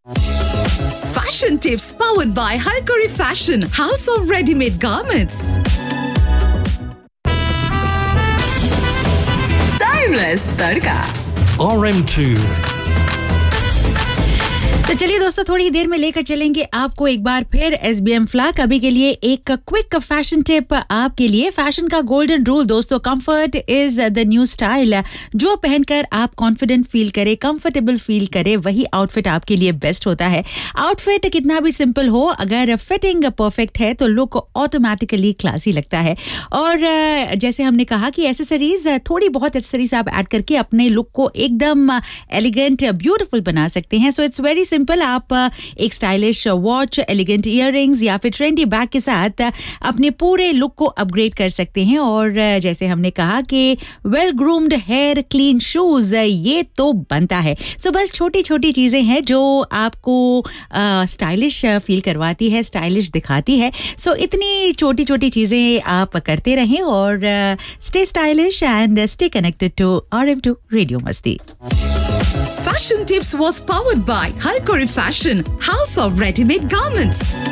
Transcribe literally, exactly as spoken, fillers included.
Fashion tips powered by Halkari Fashion, House of Ready-Made Garments. Timeless Tadka. R M two. तो चलिए दोस्तों, थोड़ी देर में लेकर चलेंगे आपको एक बार फिर एस बी एम फ्लैग। अभी के लिए एक क्विक फैशन टिप आपके लिए। फैशन का गोल्डन रूल दोस्तों, comfort is the new style. जो पहनकर आप कॉन्फिडेंट फील करे, कंफर्टेबल फील करे, वही आउटफिट आपके लिए बेस्ट होता है। आउटफिट कितना भी सिंपल हो, अगर फिटिंग परफेक्ट है तो लुक ऑटोमेटिकली क्लासी लगता है। और जैसे हमने कहा कि एसेसरीज, थोड़ी बहुत एसेसरीज आप ऐड करके अपने लुक को एकदम एलिगेंट, ब्यूटीफुल बना सकते हैं। So it's very simple. आप एक स्टाइलिश वॉच, एलिगेंट इयररिंग्स या फिर ट्रेंडी बैग के साथ अपने पूरे लुक को अपग्रेड कर सकते हैं। और जैसे हमने कहा कि well groomed hair, clean shoes, ये तो बनता है। सो बस छोटी छोटी चीजें हैं जो आपको स्टाइलिश फील करवाती है, स्टाइलिश दिखाती है। सो इतनी छोटी छोटी चीजें आप करते रहें और stay stylish and stay connected to R M to radio मस्ती। Fashion tips was powered by Halkari Fashion, House of Ready-Made Garments.